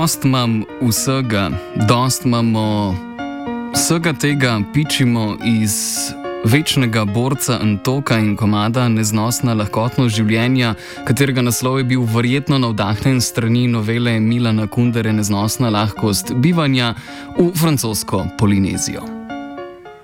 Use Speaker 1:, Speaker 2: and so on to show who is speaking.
Speaker 1: Dost imam vsega, dost imamo vsega tega, pičimo iz večnega borca Antoka in komada Neznosna lahkotnost življenja, katerega naslov je bil verjetno navdahnjen strani novele Milana Kunderja Neznosna lahkost bivanja v francosko Polinezijo.